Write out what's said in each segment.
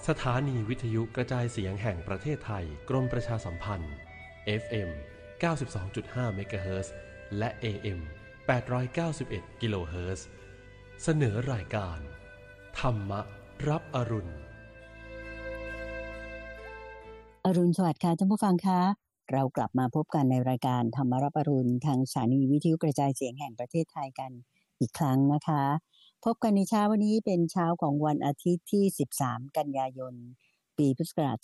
สถานีวิทยุกระจายเสียงแห่งประเทศไทยกรมประชาสัมพันธ์ FM 92.5 เมกะเฮิรตซ์และ AM 891 กิโลเฮิรตซ์เสนอรายการธรรมรับอรุณสวัสดิ์ค่ะท่านผู้ฟังคะเรากลับมาพบกันในรายการธรรมรับอรุณทางสถานีวิทยุกระจายเสียงแห่งประเทศไทยกันอีกครั้งนะคะพบกันในเช้าวันนี้เป็นเช้าของวันอาทิตย์ที่13กันยายนปีพุทธศักราช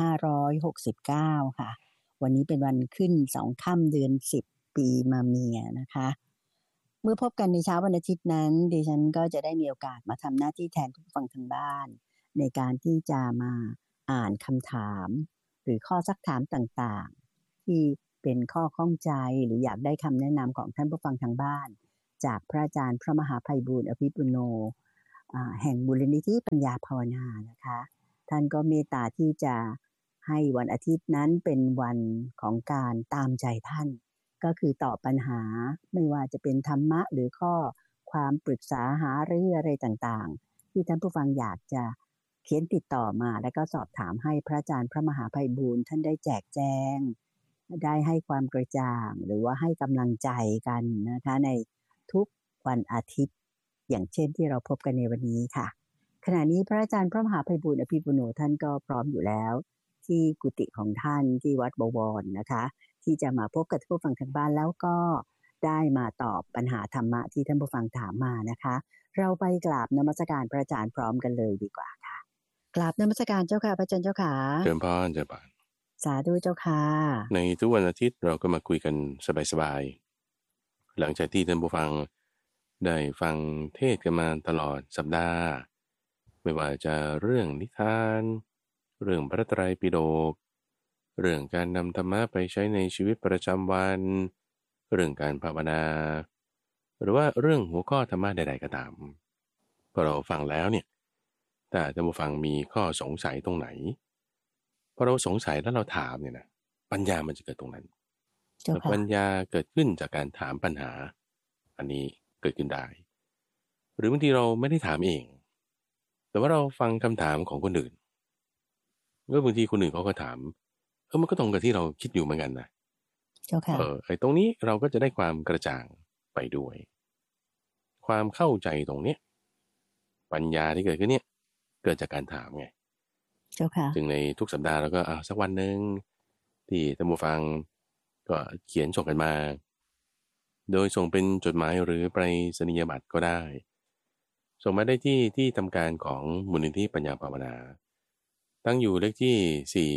2569ค่ะวันนี้เป็นวันขึ้น2ค่ำเดือน10ปีมะเมียนะคะเมื่อพบกันในเช้าวันอาทิตย์นั้นดิฉันก็จะได้มีโอกาสมาทำหน้าที่แทนผู้ฟังทางบ้านในการที่จะมาอ่านคำถามหรือข้อซักถามต่างๆที่เป็นข้อข้องใจหรืออยากได้คำแนะนำของท่านผู้ฟังทางบ้านจากพระอาจารย์พระมหาไพบูลย์อภิปุโนแห่งมูลนิธิปัญญาภาวนานะคะท่านก็เมตตาที่จะให้วันอาทิตย์นั้นเป็นวันของการตามใจท่านก็คือตอบปัญหาไม่ว่าจะเป็นธรรมะหรือข้อความปรึกษาหารืออะไรต่างๆที่ท่านผู้ฟังอยากจะเขียนติดต่อมาแล้วก็สอบถามให้พระอาจารย์พระมหาไพบูลย์ท่านได้แจกแจงได้ให้ความกระจ่างหรือว่าให้กำลังใจกันนะคะในทุกวันอาทิตย์อย่างเช่นที่เราพบกันในวันนี้ค่ะขณะนี้พระอาจารย์พระมหาไพบูลย์อภิปุโนท่านก็พร้อมอยู่แล้วที่กุฏิของท่านที่วัดบวรนะคะที่จะมาพบกับผู้ฟังทางบ้านแล้วก็ได้มาตอบปัญหาธรรมะที่ท่านผู้ฟังถามมานะคะเราไปกราบนมัสการพระอาจารย์พร้อมกันเลยดีกว่าค่ะกราบนมัสการเจ้าค่ะพระอาจารย์เจ้าค่ะเจริญพรเจริญพรสาธุเจ้าค่ะในทุกวันอาทิตย์เราก็มาคุยกันสบายๆหลังจากที่ท่านผู้ฟังได้ฟังเทศกันมาตลอดสัปดาห์ไม่ว่าจะเรื่องนิทานเรื่องพระไตรปิฎกเรื่องการนำธรรมะไปใช้ในชีวิตประจำวันเรื่องการภาวนาหรือว่าเรื่องหัวข้อธรรมะใดๆก็ตามพอเราฟังแล้วเนี่ยแต่ท่านผู้ฟังมีข้อสงสัยตรงไหนพอเราสงสัยแล้วเราถามเนี่ยนะปัญญามันจะเกิดตรงนั้นปัญญาเกิดขึ้นจากการถามปัญหาอันนี้เกิดขึ้นได้หรือบางทีเราไม่ได้ถามเองแต่ว่าเราฟังคำถามของคนอื่นบางทีคนอื่นเขาก็ถามมันก็ตรงกับที่เราคิดอยู่เหมือนกันนะไอ้ตรงนี้เราก็จะได้ความกระจ่างไปด้วยความเข้าใจตรงเนี้ยปัญญาที่เกิดขึ้นเนี่ยเกิดจากการถามไงจึงในทุกสัปดาห์เราก็สักวันนึงที่ท่านผู้ฟังก็เขียนส่งกันมาโดยส่งเป็นจดหมายหรือไปรษณียบัตรก็ได้ส่งมาได้ที่ทำการของมูลนิธิปัญญาภาวนาตั้งอยู่เลขที่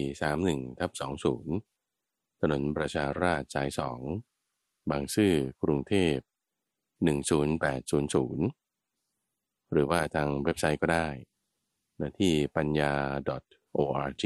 431/20ถนนประชาราษฎร์สาย2บางซื่อกรุงเทพ10800หรือว่าทางเว็บไซต์ก็ได้ที่ปัญญา .org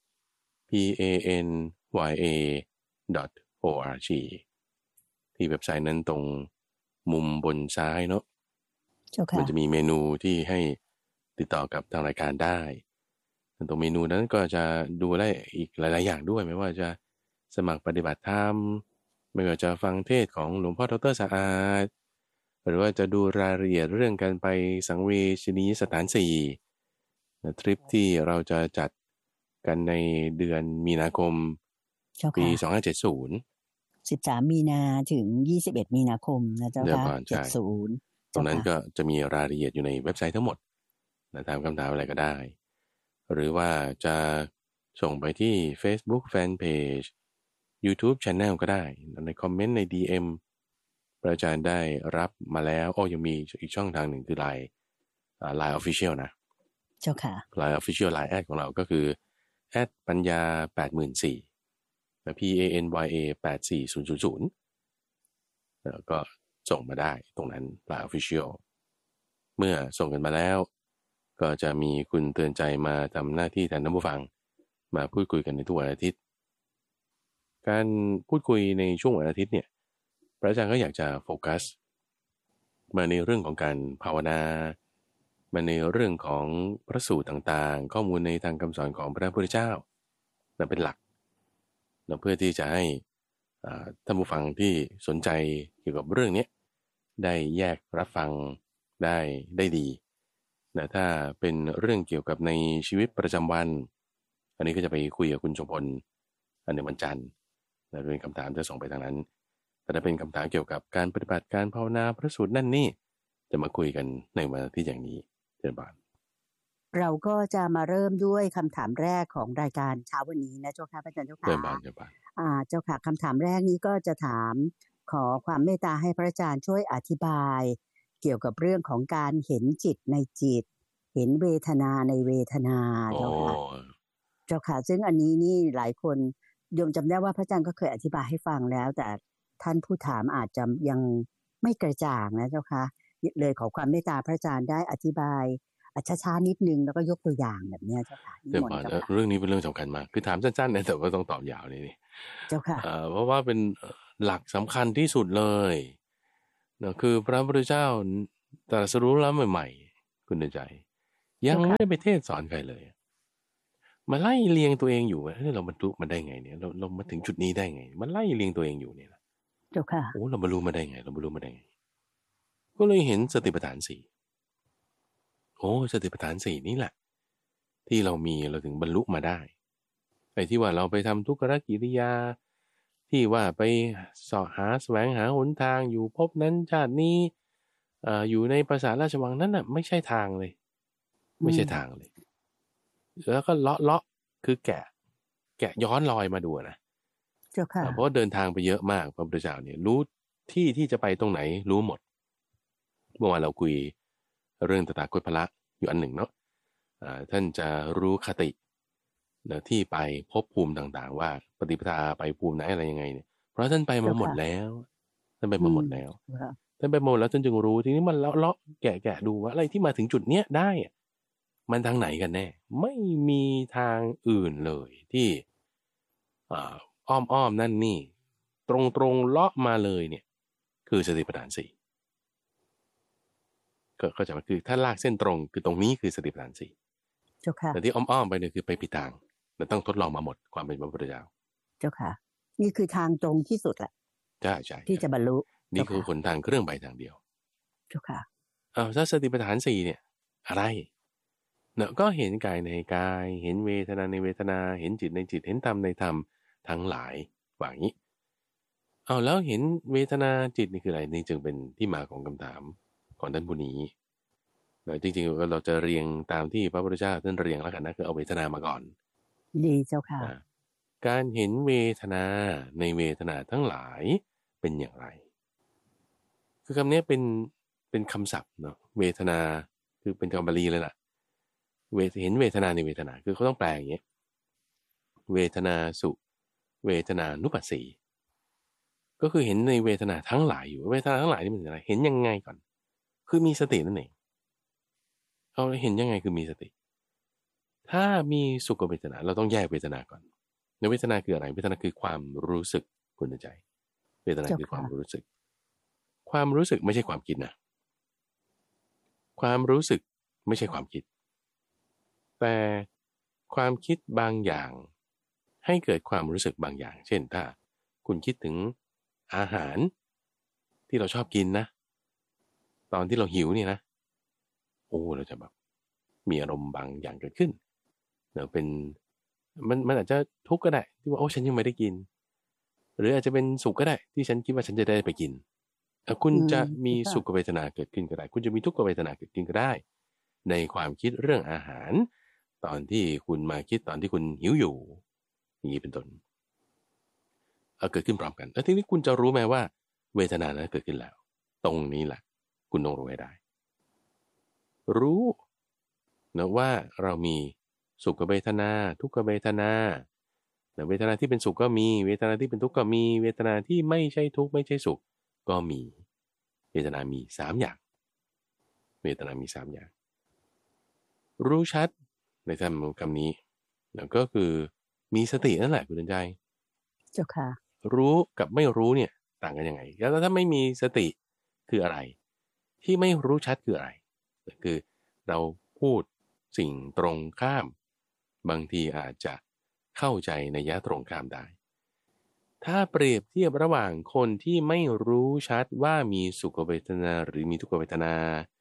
panya.org ที่เว็บไซต์นั้นตรงมุมบนซ้ายเนาะมันจะมีเมนูที่ให้ติดต่อกับทางรายการได้ตรงเมนูนั้นก็จะดูได้อีกหลายๆอย่างด้วยไม่ว่าจะสมัครปฏิบัติธรรมไม่ว่าจะฟังเทศของหลวงพ่อดร.สะอาดหรือว่าจะดูรายละเอียดเรื่องการไปสังเวชนียสถาน4ทริปที่เราจะจัดกันในเดือนมีนาคมปี2570 13มีนาถึง21มีนาคมนะเจ้าค่ะ70ตรงนั้นก็จะมีรายละเอียดอยู่ในเว็บไซต์ทั้งหมดถามคำถามอะไรก็ได้หรือว่าจะส่งไปที่ Facebook Fanpage YouTube Channel ก็ได้ในคอมเมนต์ใน DM พระอาจารย์ได้รับมาแล้วยังมีอีกช่องทางหนึ่งคือ Line Official นะเจ้าค่ะ Line Official Line แอดของเราก็คือปัญญา 84,000 PANYA 84000แล้วก็ส่งมาได้ตรงนั้น Line Official เมื่อส่งกันมาแล้วก็จะมีคุณเตือนใจมาทำหน้าที่แทนท่านผู้ฟังมาพูดคุยกันในทุกวันอาทิตย์การพูดคุยในช่วงวันอาทิตย์เนี่ยพระอาจารย์ก็อยากจะโฟกัสมาในเรื่องของการภาวนามาในเรื่องของพระสูตรต่างๆข้อมูลในทางคำสอนของพระพุทธเจ้านั่นเป็นหลักเพื่อที่จะให้ท่านผู้ฟังที่สนใจเกี่ยวกับเรื่องนี้ได้แยกรับฟังได้ดีแต่ถ้าเป็นเรื่องเกี่ยวกับในชีวิตประจำวันอันนี้ก็จะไปคุยกับคุณชมพลอันในวันจันทร์นะเป็นคำถามจะส่งไปทางนั้นแต่ถ้าเป็นคำถามเกี่ยวกับการปฏิบัติการภาวนาพระสูตรนั่นนี่จะมาคุยกันในวันอาทิตย์อย่างนี้เชิญบานเราก็จะมาเริ่มด้วยคำถามแรกของรายการเช้าวันนี้นะเจ้าค่ะพระอาจารย์เจ้าค่ะเชิญบานเจ้าค่ะคำถามแรกนี้ก็จะถามขอความเมตตาให้พระอาจารย์ช่วยอธิบายเกี่ยวกับเรื่องของการเห็นจิตในจิตเห็นเวทนาในเวทนาเจ้าค่ะซึ่งอันนี้นี่หลายคนโยมจำได้ว่าพระอาจารย์ก็เคยอธิบายให้ฟังแล้วแต่ท่านผู้ถามอาจจะยังไม่กระจ่างนะเจ้าค่ะเลยขอความเมตตาพระอาจารย์ได้อธิบายช้าๆนิดนึงแล้วก็ยกตัวอย่างแบบนี้เจ้าค่ะเรื่องนี้เป็นเรื่องสำคัญมากคือถามสั้นๆนะแต่ว่าต้องตอบยาวนี่เจ้าค่ะเพราะว่าเป็นหลักสำคัญที่สุดเลยนะคือพระพุทธเจ้าตรัสรู้แล้วใหม่ๆคุณใจยังไม่ได้ไปเทศสอนใครเลยมาไล่เลียงตัวเองอยู่เราบรรลุมาได้ไงเนี่ยเรามาถึงจุดนี้ได้ไงมันไล่เลียงตัวเองอยู่เนี่ยนะเจ้าค่ะโอ้เราบรรลุมาได้ไงเราบรรลุมาได้ไงก็เลยเห็นสติปัฏฐานสี่โอ้สติปัฏฐานสี่นี่แหละที่เรามีเราถึงบรรลุมาได้ไอ้ที่ว่าเราไปทำทุกขกิริยาที่ว่าไปสอหาแสวงหาหนทางอยู่พบนั้นชาตินี้อยู่ในปราสาทราชวังนั้นน่ะไม่ใช่ทางเลยไม่ใช่ทางเลยแล้วก็เลาะคือแกะย้อนรอยมาดูนะเจ้าค่ะเพราะเดินทางไปเยอะมากพระพุทธเจ้าเนี่ยรู้ที่จะไปตรงไหนรู้หมดเมื่อวานเราคุยเรื่องตถาคตพละอยู่อันหนึ่งเนาะท่านจะรู้คติที่ไปพบภูมิต่างๆว่าปฏิปทาไปภูมิไหนอะไรยังไงเนี่ยเพราะท่านไปมาหมดแล้วท่านไปมาหมดแล้วท่านไปหมดแล้วท่านจึงรู้ทีนี้มันเลาะแกะดูว่าอะไรที่มาถึงจุดเนี้ยได้มันทางไหนกันแน่ไม่มีทางอื่นเลยที่อ้อมนั่นนี่ตรงเลาะมาเลยเนี่ยคือสติปัฏฐานสี่ก็จะมาคือถ้าลากเส้นตรงคือตรงนี้คือสติปัฏฐานสี่แต่ที่อ้อมไปเนี่ยคือไปผิดทางเราต้องทดลองมาหมดความเป็นพระพุทธเจ้าเจ้าค่ะนี่คือทางตรงที่สุดแหละใช่ที่จะบรรลุนี่คือหนทางเครื่องไปทางเดียวเจ้าค่ะถ้าสติปัฏฐานสี่เนี่ยอะไรเนาะก็เห็นกายในกายเห็นเวทนาในเวทนาเห็นจิตในจิตเห็นธรรมในธรรมทั้งหลายว่างี้แล้วเห็นเวทนาจิตนี่คืออะไรนี่จึงเป็นที่มาของคำถามของท่านผู้นี้จริงๆเราจะเรียงตามที่พระพุทธเจ้าท่านเรียงแล้วกันนะคือเอาเวทนามาก่อนดีเจ้าค่ะการเห็นเวทนาในเวทนาทั้งหลายเป็นอย่างไรคือคำนี้เป็นคำศัพท์เนาะเวทนาคือเป็นคำบาลีเลยล่ะเห็นเวทนาในเวทนาคือเขาต้องแปลอย่างเงี้ยเวทนาสุเวทนานุปัสสีก็คือเห็นในเวทนาทั้งหลายอยู่เวทนาทั้งหลายนี่มันอะไรเห็นยังไงก่อนคือมีสตินั่นเองเอาเห็นยังไงคือมีสติถ้ามีสุขเวทนาเราต้องแยกเวทนาก่อนในเวทนาคืออะไรเวทนาคือความรู้สึกคุณใจเวทนาคือความรู้สึกไม่ใช่ความคิดนะความรู้สึกไม่ใช่ความคิดแต่ความคิดบางอย่างให้เกิดความรู้สึกบางอย่างเช่นถ้าคุณคิดถึงอาหารที่เราชอบกินนะตอนที่เราหิวเนี่ยนะโอ้เราจะแบบมีอารมณ์บางอย่างเกิดขึ้นเป็นมันอาจจะทุกข์ก็ได้ที่ว่าโอ้ฉันยังไม่ได้กินหรืออาจจะเป็นสุขก็ได้ที่ฉันคิดว่าฉันจะได้ไปกินคุณจะมีสุขเวทนาเกิดขึ้นก็ได้คุณจะมีทุกขเวทนาเกิดขึ้นก็ได้ในความคิดเรื่องอาหารตอนที่คุณมาคิดตอนที่คุณหิวอยู่อย่างนี้เป็นต้นเกิดขึ้นพร้อมกันแล้วทีนี้คุณจะรู้ไหมว่าเวทนานั้นเกิดขึ้นแล้วตรงนี้แหละคุณต้องรู้ให้ได้รู้นะว่าเรามีสุขเวทนาทุกขเวทนาเวทนาที่เป็นสุขก็มีเวทนาที่เป็นทุกข์ก็มีเวทนาที่ไม่ใช่ทุกข์ไม่ใช่สุขก็มีเวทนามี3อย่างเวทนามี3อย่างรู้ชัดในคำนี้แล้วก็คือมีสตินั่นแหละคุณใจเจ้าค่ะรู้กับไม่รู้เนี่ยต่างกันยังไงแล้วถ้าไม่มีสติคืออะไรที่ไม่รู้ชัดคืออะไรคือเราพูดสิ่งตรงข้ามบางทีอาจจะเข้าใจในยะตรงข้ามได้ถ้าเปรียบเทียบระหว่างคนที่ไม่รู้ชัดว่ามีสุขเวทนาหรือมีทุกขเวทนา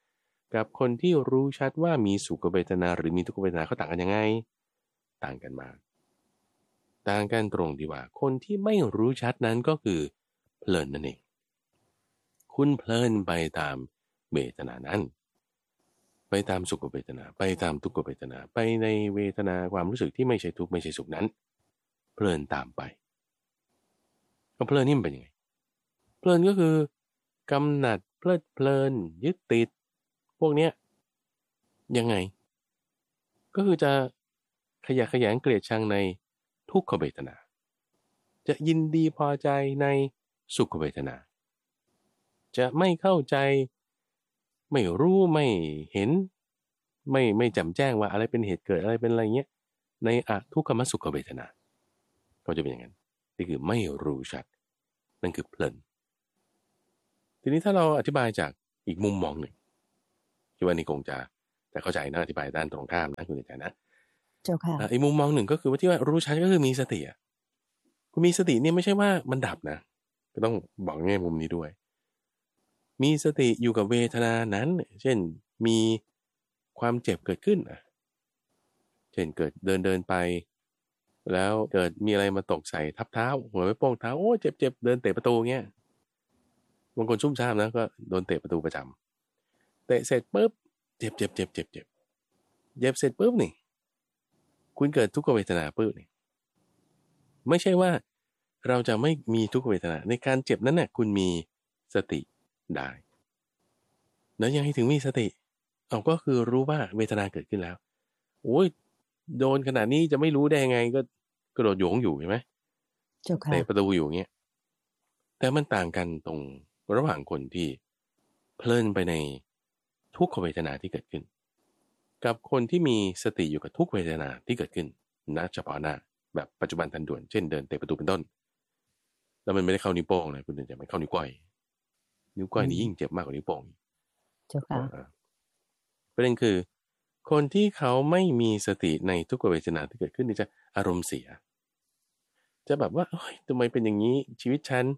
กับคนที่รู้ชัดว่ามีสุขเวทนาหรือมีทุกขเวทนาเขาต่างกันยังไงต่างกันมากต่างกันตรงที่ว่าคนที่ไม่รู้ชัดนั้นก็คือเพลินนั่นเองคุณเพลินไปตามเวทนานั้นไปตามสุขเวทนาไปตามทุกขเวทนาไปในเวทนาความรู้สึกที่ไม่ใช่ทุกข์ไม่ใช่สุขนั้นเพลินตามไปก็เพลินนี่มันเป็นยังไงเพลินก็คือกำหนัดเพลิดเพลินยึดติดพวกเนี้ยยังไงก็คือจะขยะแขยงเกลียดชังในทุกขเวทนาจะยินดีพอใจในสุขเวทนาจะไม่เข้าใจไม่รู้ไม่เห็นไม่แจ่มแจ้งว่าอะไรเป็นเหตุเกิดอะไรเป็นอะไรเงี้ยในอทุกขมสุขเวทนาก็จะเป็นอย่างนั้นนี่คือไม่รู้ชัดนั่นคือเพลินทีนี้ถ้าเราอธิบายจากอีกมุมมองหนึ่งคิดว่านี่คงจะเข้าใจนะอธิบายด้านตรงข้ามนะคุณอาจารย์นะเจ้าค่ะอีกมุมมองหนึ่งก็คือว่าที่ว่ารู้ชัดก็คือมีสติอ่ะคุณมีสติเนี่ยไม่ใช่ว่ามันดับนะก็ต้องบอกแง่มุมนี้ด้วยมีสติอยู่กับเวทนานั้นเช่นมีความเจ็บเกิดขึ้นเช่นเกิดเดินไปแล้วเกิดมีอะไรมาตกใส่ทับเท้าหัวไม่โป้งเท้าโอ้เจ็บเดินเตะประตูเงี้ยบางคนซุ่มซ่ามนะก็โดนเตะประตูประจำเตะเสร็จปุ๊บเจ็บเสร็จปุ๊บนี่คุณเกิดทุกขเวทนาปุ๊บนี่ไม่ใช่ว่าเราจะไม่มีทุกขเวทนาในการเจ็บนั้นน่ะคุณมีสติได้แล้วยังให้ถึงมีสติเอาก็คือรู้ว่าเวทนาเกิดขึ้นแล้วโอ้ยโดนขนาดนี้จะไม่รู้ได้ยังไงก็กระโดดโยงอยู่ใช่ไหมเตะประตูอยู่เงี้ยแต่มันต่างกันตรงระหว่างคนที่เพลินไปในทุกขเวทนาที่เกิดขึ้นกับคนที่มีสติอยู่กับทุกเวทนาที่เกิดขึ้นณเฉพาะหน้าแบบปัจจุบันทันด่วนเช่นเดินเตะประตูเป็นต้นแล้วมันไม่ได้เข้านิ้วโป้งนะคุณเดินจะไม่เข้านิ้วก้อยนี่ยิ่งเจ็บมากกว่านิ้วโป้งเจ้าค่ะประเด็นคือคนที่เขาไม่มีสติในทุกเวทนาที่เกิดขึ้นนี่จะอารมณ์เสียจะแบบว่าทำไมเป็นอย่างนี้ชีวิตฉัน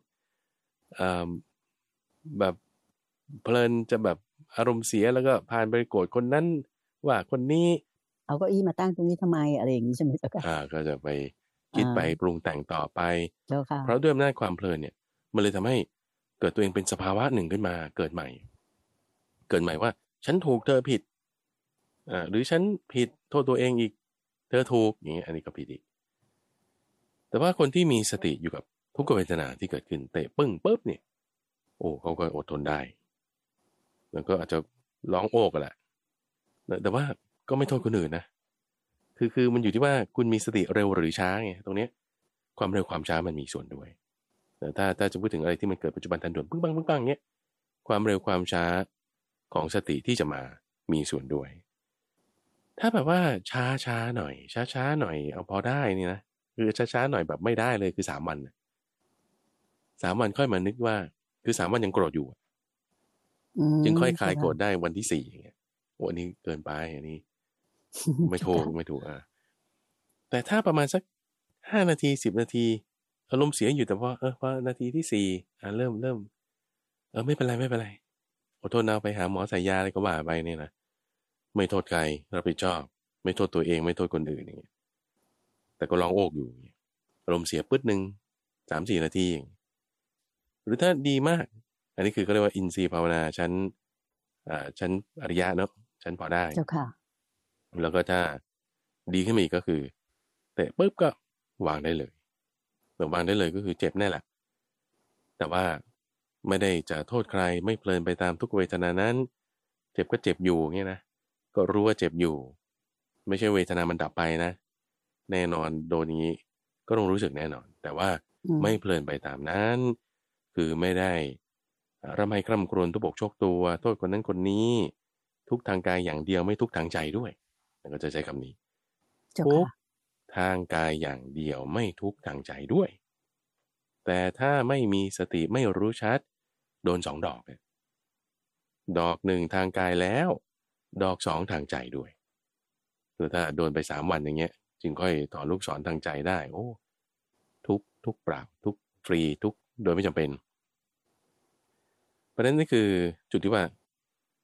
แบบเพลินจะแบบอารมณ์เสียแล้วก็พานไปโกรธคนนั้นว่าคนนี้เอาเก้าอี้มาตั้งตรงนี้ทำไมอะไรอย่างนี้ใช่ไหมเจ้าค่ะก็จะไปคิดไปปรุงแต่งต่อไปเจ้าค่ะเพราะด้วยอำนาจความเพลินเนี่ยมันเลยทำให้เกิดตัวเองเป็นสภาวะหนึ่งขึ้นมาเกิดใหม่ว่าฉันถูกเธอผิดหรือฉันผิดโทษตัวเองอีกเธอถูกอย่างนี้อันนี้ก็ผิดอีกแต่ว่าคนที่มีสติอยู่กับทุกขเวทนาที่เกิดขึ้นเตะปึ้งปุ๊บเนี่ยโอ้เขาก็อดทนได้แล้วก็อาจจะร้องโอ้กันแหละแต่ว่าก็ไม่โทษคนอื่นนะคือมันอยู่ที่ว่าคุณมีสติเร็วหรือช้าไงตรงนี้ความเร็วความช้ามันมีส่วนด้วยแต่ถ้าจะพูดถึงอะไรที่มันเกิดปัจจุบันทันด่วนปึ้งปังเนี้ยความเร็วความช้าของสติที่จะมามีส่วนด้วยถ้าแบบว่าช้าหน่อยช้าหน่อยเอาพอได้นี่นะคือช้าหน่อยแบบไม่ได้เลยคือ3 วัน3 วันค่อยมานึกว่าคือ3 วันยังโกรธอยู่จึงค่อยคลายโกรธได้วันที่4อย่างเงี้ยวันนี้เกินไปอันนี้ไม่ถูกแต่ถ้าประมาณสัก5 นาที10 นาทีอารมณ์เสียอยู่แต่ว่าพอนาทีที่4เริ่มไม่เป็นไรอดทนเอาไปหาหมอใส่ยาอะไรก็ว่าไปเนี่ยนะไม่โทษใครรับผิดชอบไม่โทษตัวเองไม่โทษคนอื่นอย่างเงี้ยแต่ก็ร้องโอกอยู่อารมณ์เสียปึ๊ดนึง3-4 นาทีหรือถ้าดีมากอันนี้คือเขาเรียกว่าอินทรีย์ภาวนาชั้นอริยะเนาะชั้นพอได้เจ้าค่ะแล้วก็ถ้าดีขึ้นมาอีกก็คือเตะปุ๊บก็วางได้เลยแต่วางได้เลยก็คือเจ็บแน่แหละแต่ว่าไม่ได้จะโทษใครไม่เพลินไปตามทุกเวทนานั้นเจ็บก็เจ็บอยู่เงี้ยนะก็รู้ว่าเจ็บอยู่ไม่ใช่เวทนามันดับไปนะแน่นอนโดนอย่างนี้ก็ต้องรู้สึกแน่นอนแต่ว่าไม่เพลินไปตามนั้นคือไม่ได้ร่ำไห้คร่ำครวญทุบอกโชคตัวโทษคนนั้นคนนี้ทุกทางกายอย่างเดียวไม่ทุกทางใจด้วยก็จะใช้คำนี้ทุกทางกายอย่างเดียวไม่ทุกทางใจด้วยแต่ถ้าไม่มีสติไม่รู้ชัดโดน2 ดอกดอก1ทางกายแล้วดอก2ทางใจด้วยคือถ้าโดนไป3 วันอย่างเงี้ยจึงค่อยต่อลูกศรทางใจได้โอ้ทุกเปล่าทุกฟรีทุกโดยไม่จำเป็นประเด็นนี่คือจุดที่ว่า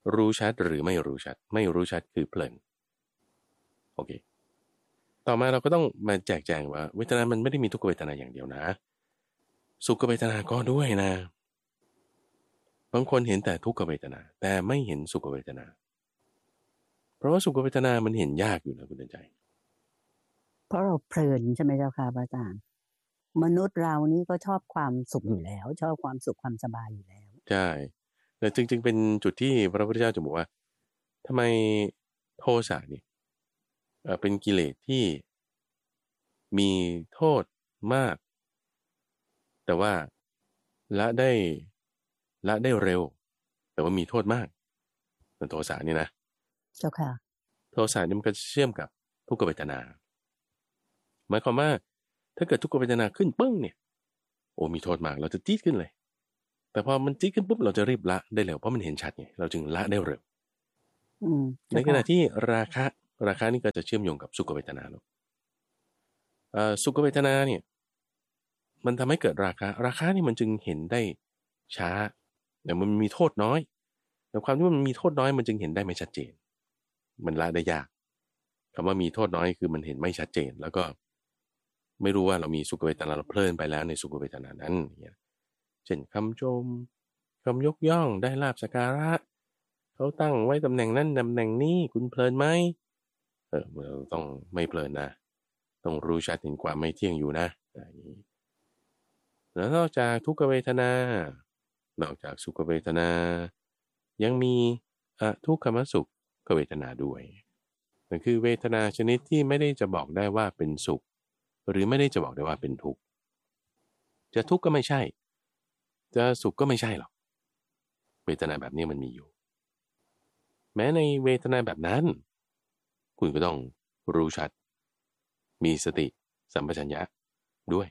รู้ชัดหรือไม่รู้ชัดไม่รู้ชัดคือเพลินโอเคต่อมาเราก็ต้องมาแจกแจงว่าเวทนามันไม่ได้มีทุกขเวทนาอย่างเดียวนะสุขเวทนาก็ด้วยนะบางคนเห็นแต่ทุกขเวทนาแต่ไม่เห็นสุขเวทนาเพราะว่าสุขเวทนามันเห็นยากอยู่นะคุณเดินใจเพราะเราเพลินใช่ไหมเจ้าค่ะพระอาจารย์มนุษย์เรานี่ก็ชอบความสุขอยู่แล้วชอบความสุขความสบายอยู่แล้วใช่แต่จริงๆเป็นจุดที่พระพุทธเจ้าจะบอกว่าทำไมโทสะนี่เป็นกิเลสที่มีโทษมากแต่ว่าละได้เร็วแต่ว่ามีโทษมากเป็นโทสะนี่นะเจ้าค่ะโทสะนี่มันก็เชื่อมกับทุกขเวทนาหมายความว่าถ้าเกิดทุกขเวทนาขึ้นปึ้งเนี่ยโอ้มีโทษมากเราจะจี๊ดขึ้นเลยแต่พอมันจี๊ดขึ้นปุ๊บเราจะรีบละได้เร็วเพราะมันเห็นชัดไงเราจึงละได้เร็วในขณะที่ราคะนี่ก็จะเชื่อมโยงกับสุขเวทนาเนาะสุขเวทนาเนี่ยมันทำให้เกิดราคะนี่มันจึงเห็นได้ช้าแต่มันมีโทษน้อยแต่ความที่มันมีโทษน้อยมันจึงเห็นได้ไม่ชัดเจนมันละได้ยากคำว่ามีโทษน้อยคือมันเห็นไม่ชัดเจนแล้วก็ไม่รู้ว่าเรามีสุขเวทนาเราเพลินไปแล้วในสุขเวทนานั้นเนี่ยเช่นคำชมคำยกย่องได้ลาภสักการะเขาตั้งไว้ตำแหน่งนั้นตำแหน่งนี้คุณเพลินไหมเราต้องไม่เพลินนะต้องรู้ชัดถึงความไม่เที่ยงอยู่นะอย่างนี้แล้วนอกจากทุกขเวทนานอกจากสุขเวทนายังมีทุกขมสุขเวทนาด้วยนั่นคือเวทนาชนิดที่ไม่ได้จะบอกได้ว่าเป็นสุขหรือไม่ได้จะบอกได้ว่าเป็นทุกข์จะทุกข์ก็ไม่ใช่จะสุขก็ไม่ใช่หรอกเวทนาแบบนี้มันมีอยู่แม้ในเวทนาแบบนั้นคุณก็ต้องรู้ชัดมีสติสัมปชัญญะด้วย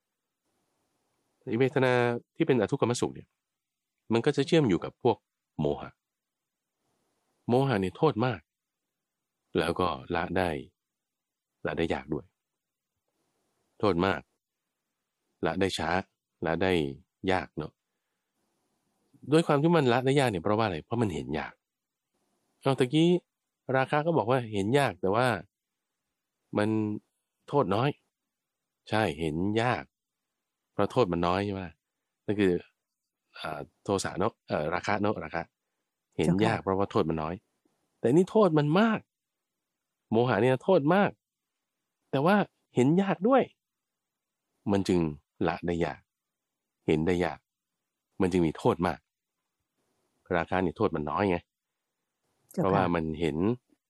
เวทนาที่เป็นอทุกขมสุขเนี่ยมันก็จะเชื่อมอยู่กับพวกโมหะเนี่ยโทษมากแล้วก็ละได้ยากด้วยโทษมากละได้ช้าละได้ยากเนาะด้วยความที่มันละได้ยากเนี่ยเพราะว่าอะไรเพราะมันเห็นยากเอาตะกี้ราคาก็บอกว่าเห็นยากแต่ว่ามันโทษน้อยใช่เห็นยากเพราะโทษมันน้อยใช่ไหมนั่นคือโทสะเนาะราคาเนาะราคาเห็นยากเพราะว่าโทษมันน้อยแต่นี่โทษมันมากโมหะเนี่ยโทษมากแต่ว่าเห็นยากด้วยมันจึงละได้ยากเห็นได้ยากมันจึงมีโทษมากราคานี่โทษมันน้อยไงเพราะว่ามันเห็น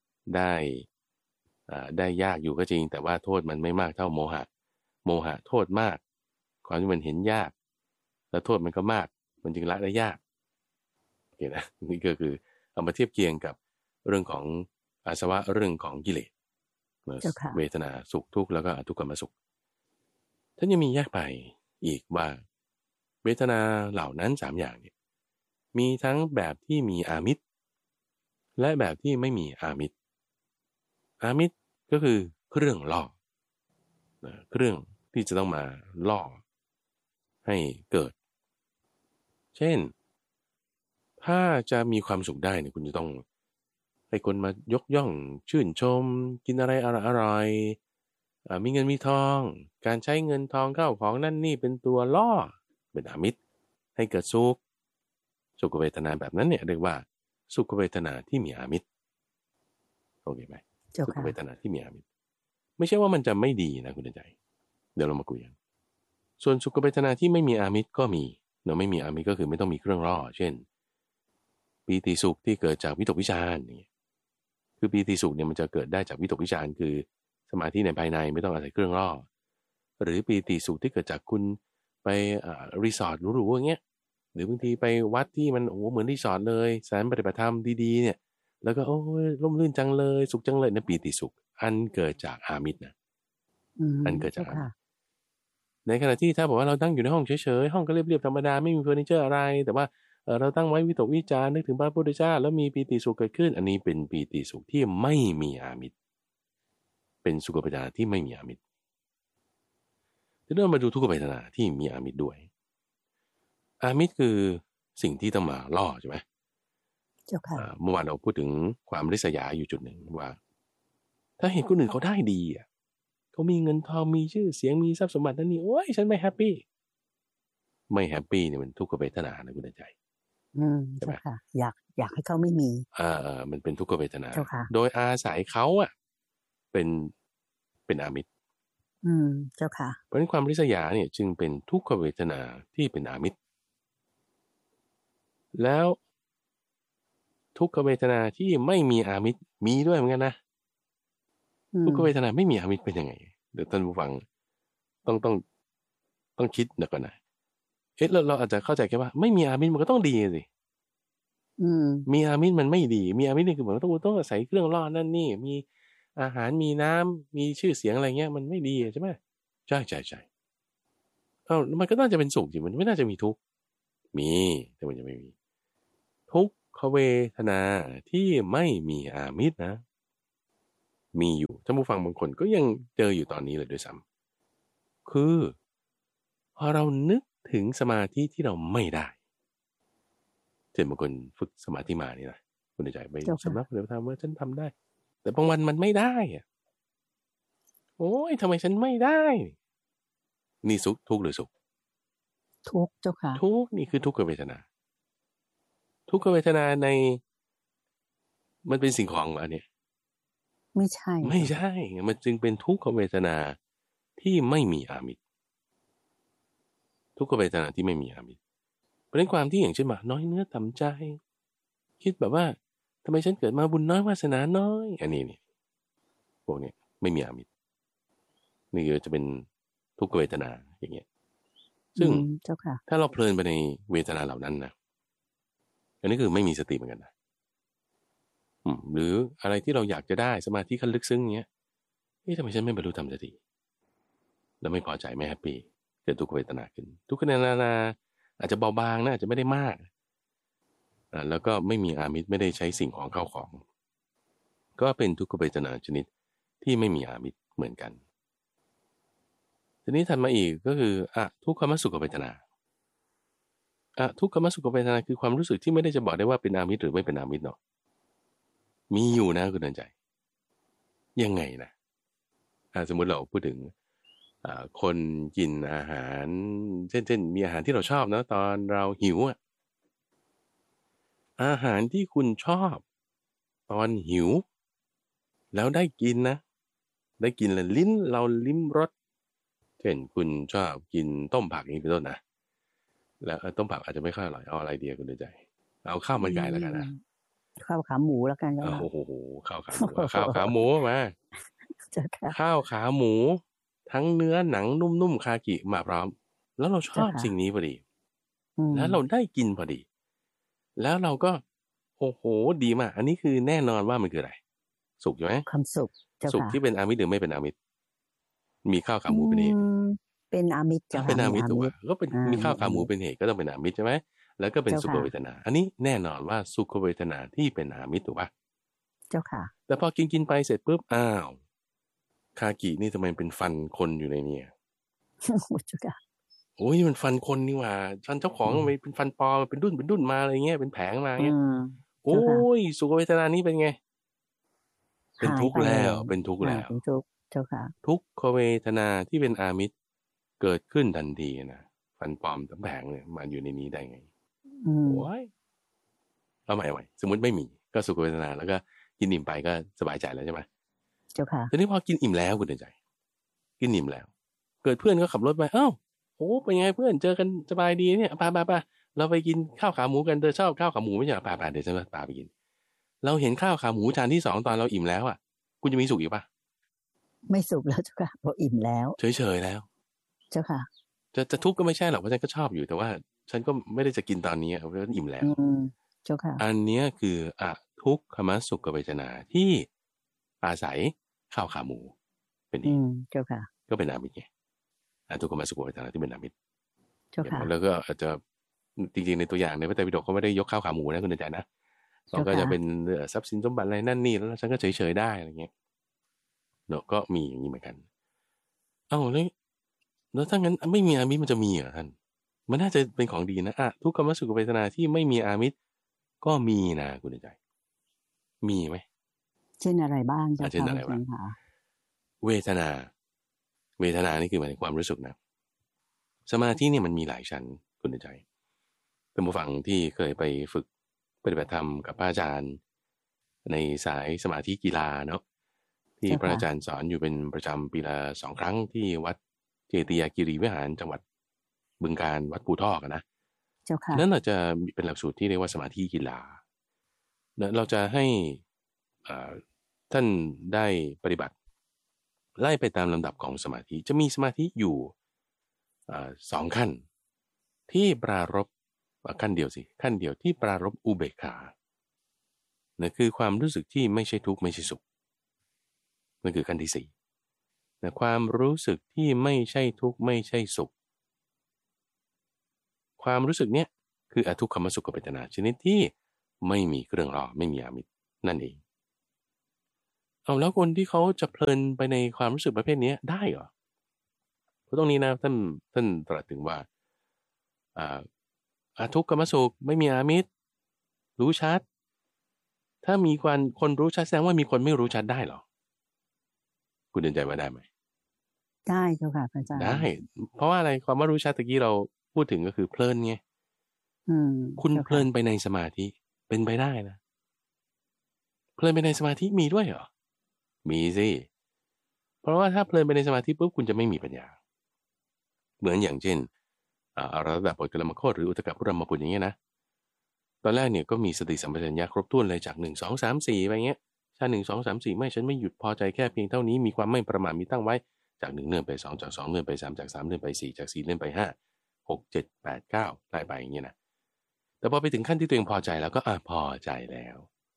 ได้ยากอยู่ก็จริงแต่ว่าโทษมันไม่มากเท่าโมหะโทษมากความที่มันเห็นยากแล้วโทษมันก็มากมันจึงละได้ยากโอเคนะนี่ก็คือเอามาเทียบเคียงกับเรื่องของอาสวะเรื่องของกิเลสเวทนาสุขทุกข์แล้วก็อทุกขมสุขท่านยังมีแยกไปอีกว่าเวทนาเหล่านั้น3อย่างเนี่ยมีทั้งแบบที่มีอามิตรและแบบที่ไม่มีอามิตรก็คือเครื่องล่อเครื่องที่จะต้องมาล่อให้เกิดเช่นถ้าจะมีความสุขได้เนี่ยคุณจะต้องให้คนมายกย่องชื่นชมกินอะไรอร่อยมีเงินมีทองการใช้เงินทองเข้าของนั่นนี่เป็นตัวล่อเป็นอามิตรให้เกิดสุขเวทนาแบบนั้นเนี่ยเรียกว่าสุขเวทนาที่มีอามิตรโอเคไหมสุขเวทนาที่มีอามิตรไม่ใช่ว่ามันจะไม่ดีนะคุณใจเดี๋ยวเรามาคุยกันส่วนสุขเวทนาที่ไม่มีอามิตรก็มีเราไม่มีอามิตรก็คือไม่ต้องมีเครื่องล่อเช่นปีติสุขที่เกิดจากวิตกวิจารณ์นี่คือปีติสุขเนี่ยมันจะเกิดได้จากวิตกวิจารณ์คือสมาธิในภายในไม่ต้องอาศัยเครื่องล่อหรือปีติสุขที่เกิดจากคุณไปรีสอร์ทหรูๆอย่างเงี้ยหรือบางทีไปวัดที่มันโอ้เหมือนรีสอร์ทเลยสถานปฏิบัติธรรมดีๆเนี่ยแล้วก็โอ้ยร่มรื่นจังเลยสุขจังเลยนะปีติสุขอันเกิดจากอามิตรนะอันเกิดจากอามิตรในขณะที่ถ้าบอกว่าเราตั้งอยู่ในห้องเฉยๆห้องก็เรียบๆธรรมดาไม่มีเฟอร์นิเจอร์อะไรแต่ว่าเราตั้งไว้วิตกวิจารนึกถึงพระพุทธเจ้าแล้วมีปีติสุขเกิดขึ้นอันนี้เป็นปีติสุขที่ไม่มีอามิตรเป็นสุขเวทนาที่ไม่มีอามิตรทีนี้เรามาดูทุกขเวทนาที่มีอามิตรด้วยอามิตรคือสิ่งที่ต้องมาล่อใช่ไหมเจ้าค่ะเมื่อวานเราพูดถึงความริษยาอยู่จุดหนึ่งว่าถ้าเห็นคนอื่นเขาได้ดีอ่ะเขามีเงินทองมีชื่อเสียงมีทรัพย์สมบัตินั่นนี่โอ้ยฉันไม่แฮปปี้เนี่ยมันทุกขเวทนานะคุณใจใช่ไหมเจ้าค่ะอยากให้เขาไม่มีมันเป็นทุกขเวทนาเจ้าค่ะโดยอาศัยเขาอ่ะเป็นอามิตรเจ้าค่ะเพราะฉะนั้นความริษยาเนี่ยจึงเป็นทุกขเวทนาที่เป็นอามิตรแล้วทุกขเวทนาที่ไม่มีอามิตรมีด้วยเหมือนกันนะทุกขเวทนาไม่มีอามิตรเป็นยังไงเดี๋ยวท่านผู้ฟังต้องคิดหน่อยก่อนนะเราอาจจะเข้าใจแค่ว่าไม่มีอามิตรมันก็ต้องดีสิมีอามิตรมันไม่ดีมีอามิตรนี่คือเหมือนต้องอาศัยเครื่องล่อนั่นนี่มีอาหารมีน้ำมีชื่อเสียงอะไรเงี้ยมันไม่ดีใช่ไหมใช่มันก็น่าจะเป็นสุขสิมันไม่น่าจะมีทุกข์มีแต่มันจะไม่มีทุกขเวทนาที่ไม่มีอามิตรนะมีอยู่ท่านผู้ฟังบางคนก็ยังเจออยู่ตอนนี้เลยด้วยซ้ำคือพอเรานึกถึงสมาธิที่เราไม่ได้เช่นบางคนฝึกสมาธิมานี่นะคุณใจไปสำนักปฏิบัติธรรมว่าฉันทำได้แต่บางวันมันไม่ได้อะโอ้ยทำไมฉันไม่ได้นี่สุขทุกข์หรือสุขทุกข์เจ้าค่ะทุกข์นี่คือทุกขเวทนาทุกขเวทนาในมันเป็นสิ่งของอันนี้ไม่ใช่มันจึงเป็นทุกขเวทนาที่ไม่มีอามิตรทุกขเวทนาที่ไม่มีอามิตรเพราะนั้นความที่อย่างเช่นว่าน้อยเนื้อต่ำใจคิดแบบว่าทำไมฉันเกิดมาบุญน้อยวาสนาน้อยอันนี้นี่พวกนี้ไม่มีอามิตรนี่ก็จะเป็นทุกขเวทนาอย่างเงี้ยซึ่งถ้าเราเพลินไปในเวทนาเหล่านั้นนะอันนี้คือไม่มีสติเหมือนกันนะหรืออะไรที่เราอยากจะได้สมาธิขั้นลึกซึ้งเงี้ยทำไมฉันไม่บรรลุธรรมสักทีแล้วไม่พอใจไม่แฮปปี้เกิดทุกขเวทนาขึ้นทุกขเวทนาอาจจะเบาบางนะอาจจะไม่ได้มากแล้วก็ไม่มีอามิตรไม่ได้ใช้สิ่งของเข้าของก็เป็นทุกขเวทนาชนิดที่ไม่มีอามิตรเหมือนกันทีนี้ถัดมาอีกก็คือทุกขมสุขเวทนาทุกขมสุขเวทนาคือความรู้สึกที่ไม่ได้จะบอกได้ว่าเป็นอามิตรหรือไม่เป็นอามิตรเนาะมีอยู่นะคุณเดินใจยังไงนะสมมุติเราพูดถึงคนกินอาหารเช่นมีอาหารที่เราชอบนะตอนเราหิวอาหารที่คุณชอบตอนหิวแล้วได้กินนะได้กินแล้วลิ้นเราลิ้มรสเช่นคุณชอบกินต้มผักอย่างนี้เป็นต้นนะแล้วต้มผักอาจจะไม่ค่อยอร่อยเอาอะไรดีคุณเดินใจเอาข้าวมันไก่แล้วกันนะข้าวขาหมูแล้วกันก็โอ้โหข้าวขาหมูมาข้าวขาหมูทั้งเนื้อหนังนุ่มๆคากิมาพร้อมแล้วเราชอบสิ่งนี้พอดีแล้วเราได้กินพอดีแล้วเราก็โอ้โหดีมากอันนี้คือแน่นอนว่ามันคืออะไรสุขใช่ไหมความสุขที่เป็นอามิตรหรือไม่เป็นอามิตรมีข้าวขาหมูเป็นเหตุเป็นอามิตรเป็นอามิตรถูกป่ะก็เป็นมีข้าวขาหมูเป็นเหตุก็ต้องเป็นอามิตรใช่ไหมแล้วก็เป็นสุขเวทนาอันนี้แน่นอนว่าสุขเวทนาที่เป็นอามิตรถูกป่ะเจ้าค่ะแต่พอกินไปเสร็จปุ๊บอ้าวคากินี่ทำไมเป็นฟันคนอยู่ในนี่โอ้ยมันฟันคนนี่หว่าฟันเจ้าของมันเป็นฟันปลอมเป็นดุ้นมาอะไรเงี้ยเป็นแผงมาเงี้ยโอ้ยสุขเวทนานี้เป็นไงเป็นทุกข์แล้วเป็นทุกข์แล้วเจ้าค่ะทุกขเวทนาที่เป็นอามิตรเกิดขึ้นทันทีนะฟันปลอมทั้งแผงเนี่ยมาอยู่ในนี้ได้ไงโอ้ยเอาใหม่สมมติไม่มีก็สุขเวทนาแล้วก็กินอิ่มไปก็สบายใจแล้วใช่ไหมเจ้าค่ะทีนี้พอกินอิ่มแล้วคุณใจกินอิ่มแล้วเกิดเพื่อนก็ขับรถไปเอ้าโอ้เป็นไงเพื่อนเจอกันสบายดีเนี่ยไปเราไปกินข้าวขาหมูกันเธอชอบข้าวขาหมูไม่ใช่ไปเดี๋ยวฉันพาไปกินเราเห็นข้าวขาหมูจานที่2ตอนเราอิ่มแล้วคุณจะมีสุขอีกปะไม่สุขแล้วเจ้าค่ะเพราะอิ่มแล้วเฉยแล้วเจ้าค่ะจะทุกข์ก็ไม่ใช่หรอกเพราะฉันก็ชอบอยู่แต่ว่าฉันก็ไม่ได้จะกินตอนนี้เพราะว่าอิ่มแล้วเจ้าค่ะอันนี้คือทุกขมสุขเวทนาที่อาศัยข้าวขาหมูเป็นอีกเจ้าค่ะก็เป็นอามิตรไงทุกขมสุขเวทนาที่เป็นอามิตรเจ้าค่ะแล้วก็อาจจะจริงๆในตัวอย่างในพระไตรปิฎกเขาไม่ได้ยกข้าวขาหมูนะคุณอาจารย์นะเราก็จะเป็นทรัพย์สินสมบัติอะไรนั่นนี่แล้วฉันก็เฉยๆได้อะไรเงี้ยเนาะก็มีอย่างนี้เหมือนกันแล้วถ้างั้นไม่มีอามิตรมันจะมีเหรอท่านมันน่าจะเป็นของดีนะทุกขมสุขเวทนาที่ไม่มีอามิตรก็มีนะคุณใจมีไหมเช่นอะไรบ้างเจ้าค่ะเช่นอะไรบ้างเวทนานี่คือหมายถึงความรู้สึกนะสมาธิเนี่ยมันมีหลายชั้นคุณใจท่านผู้ฟังที่เคยไปฝึกปฏิบัติธรรมกับพระอาจารย์ในสายสมาธิกีฬาเนาะที่พระอาจารย์สอนอยู่เป็นประจำปีละ2 ครั้งที่วัดเจติยากิรีวิหารจังหวัดบึงกาฬวัดภูทอกนะนั่นเราจะเป็นหลักสูตรที่เรียกว่าสมาธิกีฬาเราจะให้ท่านได้ปฏิบัติไล่ไปตามลำดับของสมาธิจะมีสมาธิอยู่2 ขั้นที่ปรารภขั้นเดียวที่ปรารภอุเบกขานั่นคือความรู้สึกที่ไม่ใช่ทุกข์ไม่ใช่สุขนั่นคือขั้นที่4แต่ความรู้สึกที่ไม่ใช่ทุกข์ไม่ใช่สุขความรู้สึกเนี้ยคืออทุกขมสุขเวทนาชนิดที่ไม่มีเครื่องรอไม่มีอามิตรนั่นเองเอาแล้วคนที่เขาจะเพลินไปในความรู้สึกประเภทนี้ได้เหรอเพราะตรงนี้นะท่านตรัสถึงว่าอทุกขมสุขไม่มีอามิตรรู้ชัดถ้ามีคนรู้ชัดแสดงว่ามีคนไม่รู้ชัดได้เหรอคุณเดินใจว่าได้ไหมได้เจ้าค่ะพระอาจารย์ได้เพราะว่าอะไรความว่ารู้ชัดตะกี้เราพูดถึงก็คือเพลินไงคุณเพลินไปในสมาธิเป็นไปได้นะเพลินไปในสมาธิมีด้วยเหรอมีสิเพราะว่าถ้าเพลินไปในสมาธิปุ๊บคุณจะไม่มีปัญญาเหมือนอย่างเช่นระดับบทกลมโคตรหรืออุตกะพุรมปุญอย่างเงี้ยนะตอนแรกเนี่ยก็มีสติสัมปชัญญะครบถ้วนเลยจาก1 2 3 4ไปเงี้ยถ้า1 2 3 4ไม่ฉันไม่หยุดพอใจแค่เพียงเท่านี้มีความไม่ประมาทมีตั้งไว้จาก1เลื่อนไป2จาก2เลื่อนไป3จาก3เลื่อนไป4จาก4เลื่อนไป5 6 7 8 9ไล่ไปอย่างเงี้ยนะแต่พอไปถึงขั้นที่ตัวเองพอใจแล้วก็พอใจแล้ว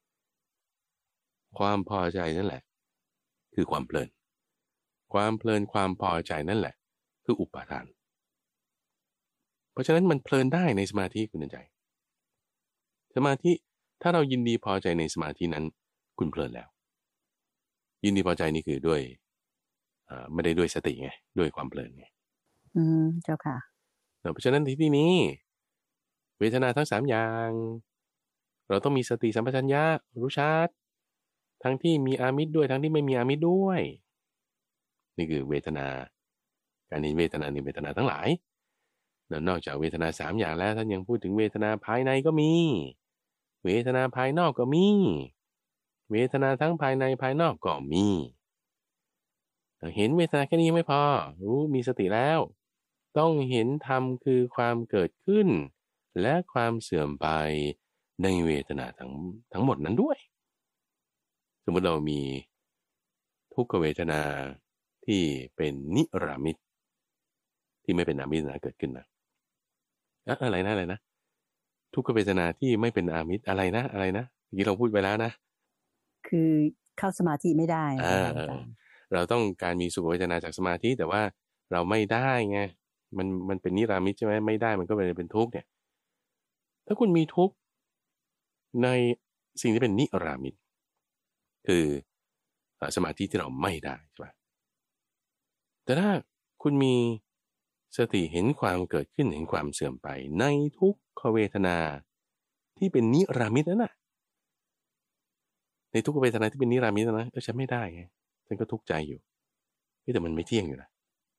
ความพอใจนั่นแหละคือความเพลินความพอใจนั่นแหละคืออุปาทานเพราะฉะนั้นมันเพลินได้ในสมาธิคุณใจสมาธิถ้าเรายินดีพอใจในสมาธินั้นคุณเพลินแล้วยินดีพอใจนี่คือด้วยไม่ได้ด้วยสติไงด้วยความเพลินไงเจ้าค่ะเพราะฉะนั้นที่นี้เวทนาทั้ง3อย่างเราต้องมีสติสัมปชัญญะรู้ชัดทั้งที่มีอามิตรด้วยทั้งที่ไม่มีอามิตรด้วยนี่คือเวทนาการเห็นเวทนาในเวทนาทั้งหลายแล้วนอกจากเวทนา3อย่างแล้วท่านยังพูดถึงเวทนาภายในก็มีเวทนาภายนอกก็มีเวทนาทั้งภายในภายนอกก็มีเห็นเวทนาแค่นี้ไม่พอรู้มีสติแล้วต้องเห็นธรรมคือความเกิดขึ้นและความเสื่อมไปในเวทนาทั้งหมดนั้นด้วยสมมติเรามีทุกขเวทนาที่เป็นนิรามิตที่ไม่เป็นอามิตรนะเกิดขึ้นนะอะไรนะทุกขเวทนาที่ไม่เป็นอามิตรอะไรนะเมื่อกี้เราพูดไปแล้วนะคือเข้าสมาธิไม่ได้เราต้องการมีสุขเวทนาจากสมาธิแต่ว่าเราไม่ได้ไงมันเป็นนิรามิตใช่ไหมไม่ได้มันก็เป็นทุกข์เนี่ยถ้าคุณมีทุกข์ในสิ่งที่เป็นนิรามิตคือสมาธิที่เราไม่ได้ใช่ไหมแต่ถ้าคุณมีสติเห็นความเกิดขึ้นเห็นความเสื่อมไปในทุกขเวทนาที่เป็นนิรามิตนั่นน่ะในทุกขเวทนาที่เป็นนิรามิตนะฉันไม่ได้ไงฉันก็ทุกข์ใจอยู่แต่มันไม่เที่ยงอยู่นะ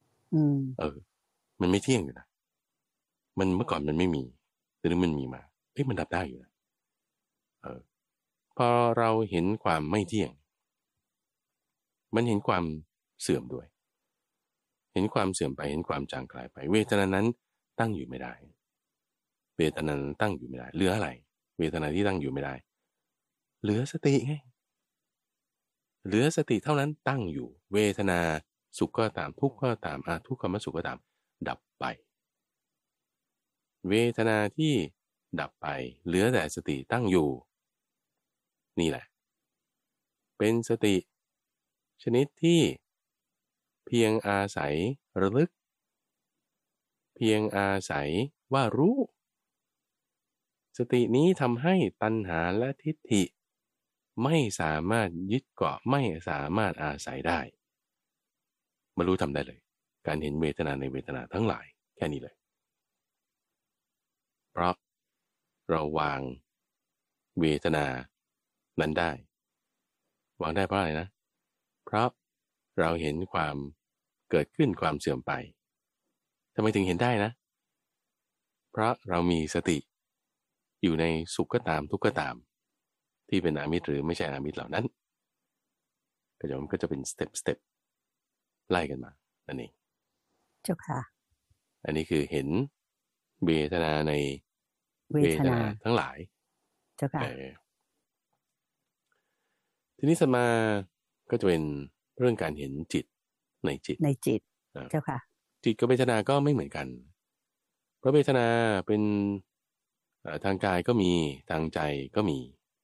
มันไม่เที่ยงอยู่นะมันเมื่อก่อนมันไม่มีแต่นี่มันมีมามันดับได้อยู่นะพอเราเห็นความไม่เที่ยงมันเห็นความเสื่อมด้วยเห็นความเสื่อมไปเห็นความจางคลายไปเวทนานั้นตั้งอยู่ไม่ได้เวทนานั้นตั้งอยู่ไม่ได้เหลืออะไรเวทนาที่ตั้งอยู่ไม่ได้เหลือสติไงเหลือสติเท่านั้นตั้งอยู่เวทนาสุขก็ตามทุกข์ก็ตามทุกขมสุขก็ตามดับไปเวทนาที่ดับไปเหลือแต่สติตั้งอยู่นี่แหละเป็นสติชนิดที่เพียงอาศัยระลึกเพียงอาศัยว่ารู้สตินี้ทำให้ตัณหาและทิฏฐิไม่สามารถยึดเกาะไม่สามารถอาศัยได้บรรลุทำได้เลยการเห็นเวทนาในเวทนาทั้งหลายแค่นี้เลยเพราะเราวางเวทนานั้นได้วางได้เพราะอะไรนะเพราะเราเห็นความเกิดขึ้นความเสื่อมไปทำไมถึงเห็นได้นะเพราะเรามีสติอยู่ในสุขก็ตามทุกข์ก็ตามที่เป็นอามิตรหรือไม่ใช่อามิตรเหล่านั้นก็จะเป็นสเต็ปไล่กันมานั่นเองเจ้าค่ะอันนี้คือเห็นเวทนาในเวทนาทั้งหลายเจ้าค่ะทีนี้สัมมาก็จะเป็นเรื่องการเห็นจิตในจิตเจ้าค่ะจิตกับเวทนาก็ไม่เหมือนกันเพราะเวทนาเป็นทางกายก็มีทางใจก็มี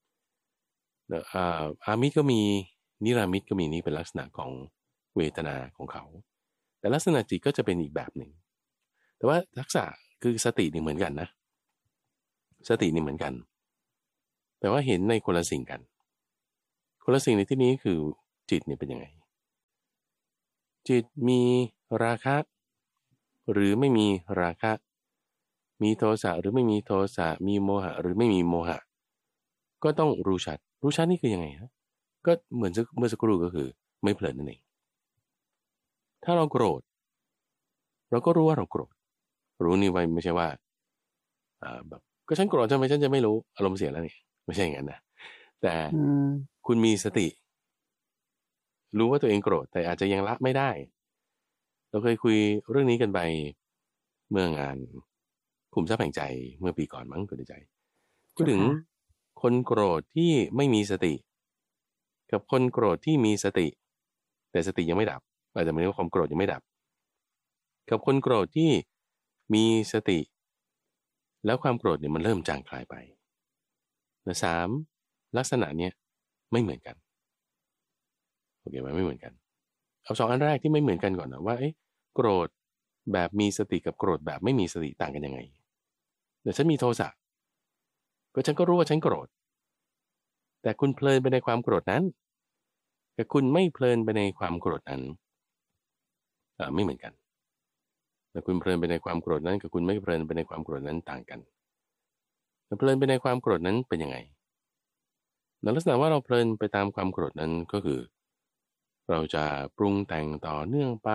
อามิตรก็มีนิรามิตรก็มีนี่เป็นลักษณะของเวทนาของเขาแต่ลักษณะจิตก็จะเป็นอีกแบบหนึ่งแต่ว่าทักษะคือสตินี่เหมือนกันนะสตินี่เหมือนกันแต่ว่าเห็นในคนละสิ่งกันคนละสิ่งในที่นี้คือจิตเนี่ยเป็นยังไงจิตมีราคะหรือไม่มีราคะมีโทสะหรือไม่มีโทสะมีโมหะหรือไม่มีโมหะก็ต้องรู้ชัดนี่คือยังไงฮะก็เหมือนเมื่อสักครู่ก็คือไม่เพลินนั่นเองถ้าเราโกรธเราก็รู้ว่าเราโกรธรู้นี่ไว้ไม่ใช่ว่าแบบก็ฉันโกรธทำไมฉันจะไม่รู้อารมณ์เสียแล้วนี่ไม่ใช่อย่างนั้นนะแต่คุณมีสติรู้ว่าตัวเองโกรธแต่อาจจะยังละไม่ได้เราเคยคุยเรื่องนี้กันไปเมื่องานคุมทรัพย์แห่งใจเมื่อปีก่อนมั้งคุณใจพูดถึงคนโกรธที่ไม่มีสติกับคนโกรธที่มีสติแต่สติยังไม่ดับอาจจะหมายถึงว่าความโกรธยังไม่ดับกับคนโกรธที่มีสติแล้วความโกรธเนี่ยมันเริ่มจางคลายไปและ3ลักษณะเนี้ยไม่เหมือนกันโอเคไหมไม่เหมือนกันเอา2อันแรกที่ไม่เหมือนกันก่อนนะว่าโกรธแบบมีสติกับโกรธแบบไม่มีสติต่างกันยังไงเดี๋ยวฉันมีโทสะก็ฉันก็รู้ว่าฉันโกรธแต่คุณเพลินไปในความโกรธนั้นแต่คุณไม่เพลินไปในความโกรธนั้นไม่เหมือนกันแต่คุณเพลินไปในความโกรธนั้นกับคุณไม่เพลินไปในความโกรธนั้นต่างกันแต่เพลินไปในความโกรธนั้นเป็นยังไงในลักษณะว่าเราเพลินไปตามความโกรธนั้นก็คือเราจะปรุงแต่งต่อเนื่องไป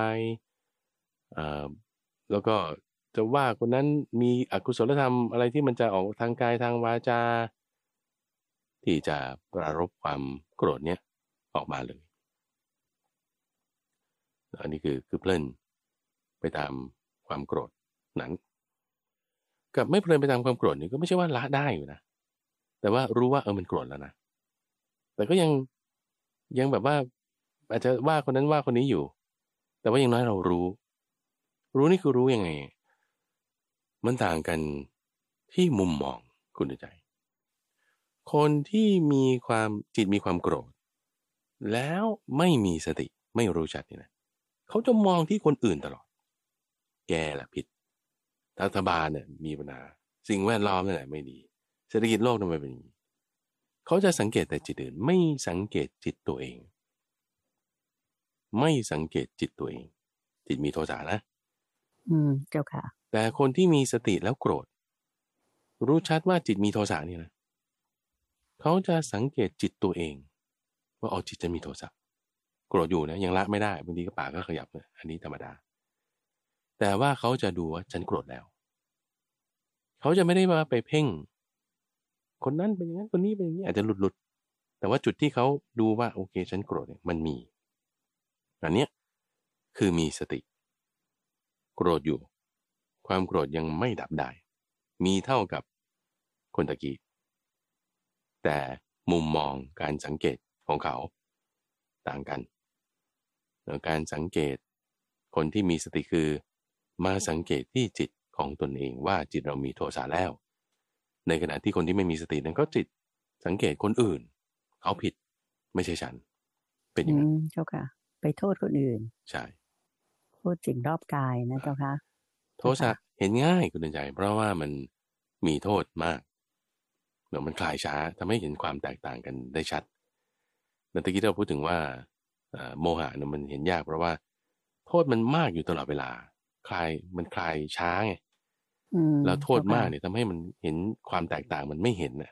แล้วก็จะว่าคนนั้นมีอกุศลธรรมอะไรที่มันจะออกทางกายทางวาจาที่จะปรารภความโกรธเนี้ยออกมาเลยอันนี้คือเพลินไปตามความโกรธนั้นกับไม่เพลินไปตามความโกรธนี่ก็ไม่ใช่ว่าละได้อยู่นะแต่ว่ารู้ว่ามันโกรธแล้วนะแต่ก็ยังแบบว่าอาจจะว่าคนนั้นว่าคนนี้อยู่แต่ว่าอย่างน้อยเรารู้นี่คือรู้ยังไงมันต่างกันที่มุมมองคุณใจคนที่มีความจิตมีความโกรธแล้วไม่มีสติไม่รู้ชัดนี่นะเขาจะมองที่คนอื่นตลอดแกแหละผิดรัฐบาลเนี่ยมีปัญหาสิ่งแวดล้อมนั่นแหละไม่ดีเศรษฐกิจโลกทำไมเป็นอย่างนี้เขาจะสังเกตแต่จิตอื่นไม่สังเกตจิตตัวเองไม่สังเกตจิตตัวเองจิตมีโทสะนะเจ้าค่ะแต่คนที่มีสติแล้วโกรธรู้ชัดว่าจิตมีโทสะนี่นะเขาจะสังเกตจิตตัวเองว่าจิตจะมีโทสะโกรธอยู่นะยังละไม่ได้บางทีก็ปากก็ขยับเลยอันนี้ธรรมดาแต่ว่าเขาจะดูว่าฉันโกรธแล้วเขาจะไม่ได้ว่าไปเพ่งคนนั้นเป็นอย่างนั้นคนนี้เป็นอย่างนี้อาจจะหลุดแต่ว่าจุดที่เขาดูว่าโอเคฉันโกรธเนี่ยมันมีอันเนี้ยคือมีสติโกรธอยู่ความโกรธยังไม่ดับได้มีเท่ากับคนตะกี้แต่มุมมองการสังเกตของเขาต่างกันการสังเกตคนที่มีสติคือมาสังเกตที่จิตของตนเองว่าจิตเรามีโทสะแล้วในขณะที่คนที่ไม่มีสตินั้นก็จิตสังเกตคนอื่นเขาผิดไม่ใช่ฉันเป็นอย่างนั้นเจ้าค่ะไปโทษคนอื่นใช่โทษสิ่งรอบกายนะเจ้าค่ะโทสะเห็นง่ายคุณใจเพราะว่ามันมีโทษมากมันคลายช้าทำให้เห็นความแตกต่างกันได้ชัดเมื่อกี้เราพูดถึงว่าโมหะมันเห็นยากเพราะว่าโทษมันมากอยู่ตลอดเวลามันคลายช้าไงแล้วโทษมากเนี่ยทำให้มันเห็นความแตกต่างมันไม่เห็นนะ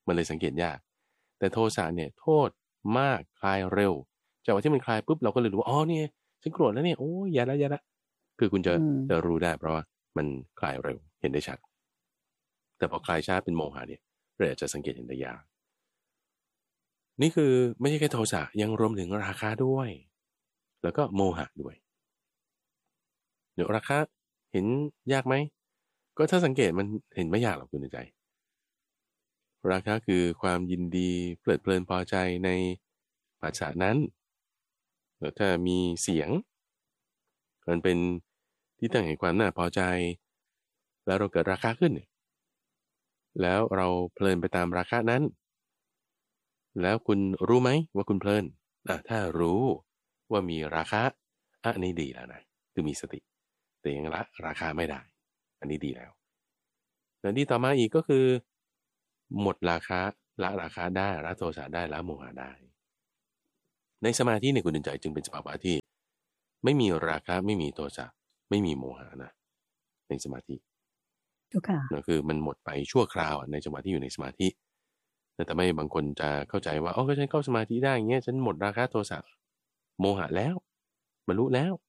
มันเลยสังเกตยากแต่โทสะเนี่ยโทษมากคลายเร็วจากว่าที่มันคลายปุ๊บเราก็เลยรู้ว่าอ๋อเนี่ยฉันโกรธแล้วเนี่ยโอ้ยอย่าละคือคุณจะรู้ได้เพราะว่ามันคลายเร็วเห็นได้ชัดแต่พอคลายช้าเป็นโมหะเนี่ยเราอาจจะสังเกตเห็นได้ยากนี่คือไม่ใช่แค่โทสะยังรวมถึงราคะด้วยแล้วก็โมหะด้วยเดี๋ยวราคะเห็นยากไหมก็ถ้าสังเกตมันเห็นไม่ยากหรอกคุณใจราคะคือความยินดีเพลิดเพลินพอใจในภาษานั้นแล้วถ้ามีเสียงมันเป็นที่ตั้งแห่งความน่าพอใจแล้วเราเกิดราคะขึ้นเนี่ยแล้วเราเพลินไปตามราคะนั้นแล้วคุณรู้ไหมว่าคุณเพลินถ้ารู้ว่ามีราคะอันนี้ดีแล้วนะคือมีสติแต่ยังละราคาไม่ได้อันนี้ดีแล้วแล้วที่ต่อมาอีกก็คือหมดราคาละราคาได้ละโทสะได้ละโมหะได้ในสมาธิในคุณใจจึงเป็นสภาวะที่ไม่มีราคะไม่มีโทสะไม่มีโมหะนะในสมาธินั่นคือมันหมดไปชั่วคราวในจังหวะที่อยู่ในสมาธิแต่ไม่บางคนจะเข้าใจว่าอ๋อก็ฉันเข้าสมาธิได้อย่างเงี้ยฉันหมดราคะโทสะโมหะแล้วบรรลุแล้ว